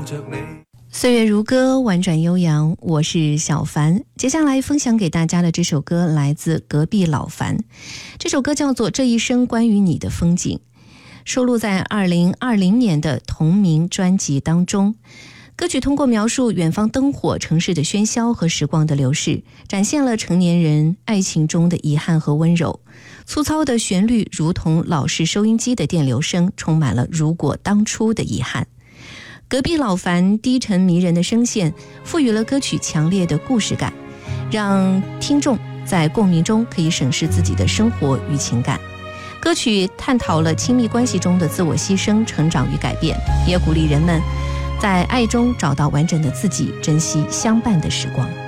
岁月如歌，婉转悠扬，我是小凡。接下来分享给大家的这首歌来自隔壁老樊，这首歌叫做《这一生关于你的风景》，收录在2020年的同名专辑当中。歌曲通过描述远方灯火、城市的喧嚣和时光的流逝，展现了成年人爱情中的遗憾和温柔。粗糙的旋律如同老式收音机的电流声，充满了如果当初的遗憾。隔壁老樊低沉迷人的声线赋予了歌曲强烈的故事感，让听众在共鸣中可以审视自己的生活与情感。歌曲探讨了亲密关系中的自我牺牲、成长与改变，也鼓励人们在爱中找到完整的自己，珍惜相伴的时光。